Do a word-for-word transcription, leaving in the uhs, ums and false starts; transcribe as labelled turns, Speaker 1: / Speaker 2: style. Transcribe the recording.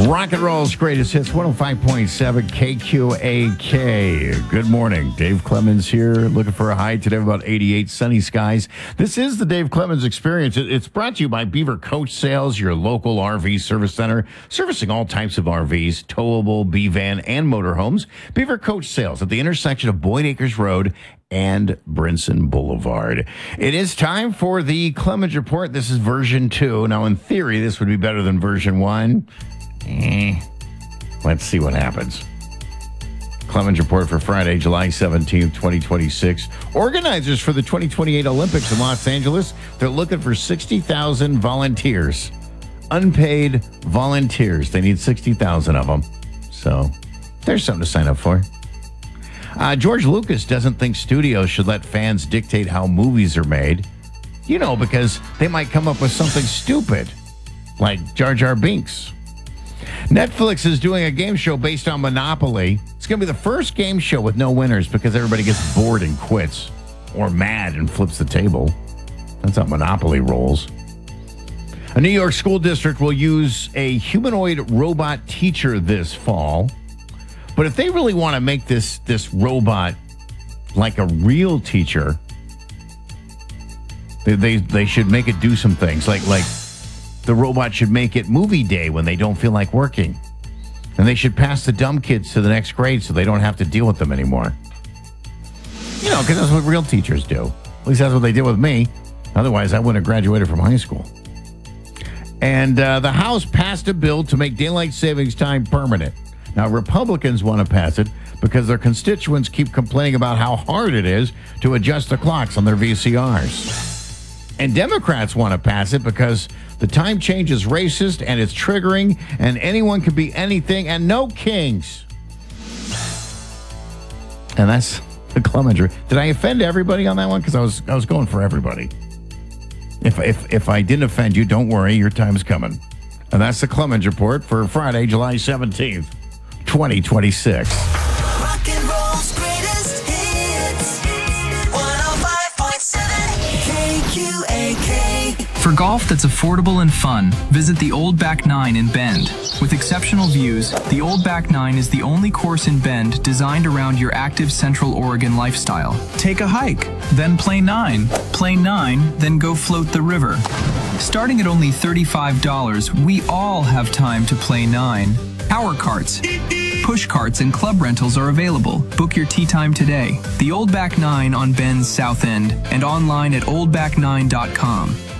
Speaker 1: Rock and roll's greatest hits, one oh five point seven K Q A K. Good morning. Dave Clemens here, looking for a high today of about eighty-eight, sunny skies. This is the Dave Clemens Experience. It's brought to you by Beaver Coach Sales, your local R V service center, servicing all types of R Vs, towable, B-van, and motorhomes. Beaver Coach Sales at the intersection of Boyd Acres Road and Brinson Boulevard. It is time for the Clemens Report. This is version two. Now, in theory, this would be better than version one. Eh, let's see what happens. Clemens Report for Friday, July seventeenth, twenty twenty-six. Organizers for the twenty twenty-eight Olympics in Los Angeles, they're looking for sixty thousand volunteers. Unpaid volunteers. They need sixty thousand of them. So there's something to sign up for. Uh, George Lucas doesn't think studios should let fans dictate how movies are made. You know, because they might come up with something stupid, like Jar Jar Binks. Netflix is doing a game show based on Monopoly. It's going to be the first game show with no winners because everybody gets bored and quits, or mad and flips the table. That's how Monopoly rolls. A New York school district will use a humanoid robot teacher this fall. But if they really want to make this, this robot like a real teacher, they, they they should make it do some things. Like like the robot should make it movie day when they don't feel like working. And they should pass the dumb kids to the next grade so they don't have to deal with them anymore. You know, because that's what real teachers do. At least that's what they did with me. Otherwise, I wouldn't have graduated from high school. And uh, the House passed a bill to make daylight savings time permanent. Now, Republicans want to pass it because their constituents keep complaining about how hard it is to adjust the clocks on their V C Rs. And Democrats want to pass it because the time change is racist and it's triggering and anyone can be anything and no kings. And that's the Clemens. Did I offend everybody on that one? Because I was I was going for everybody. If, if, if I didn't offend you, don't worry, your time's coming. And that's the Clemens Report for Friday, July seventeenth. twenty twenty-six.
Speaker 2: Rock and roll's greatest hits. one oh five point seven K Q A K.
Speaker 3: For golf that's affordable and fun, visit the Old Back Nine in Bend. With exceptional views, the Old Back Nine is the only course in Bend designed around your active Central Oregon lifestyle. Take a hike, then play nine. Play nine, then go float the river. Starting at only thirty-five dollars, we all have time to play nine. Power carts, push carts, and club rentals are available. Book your tee time today. The Old Back Nine on Bend's South End and online at old back nine dot com.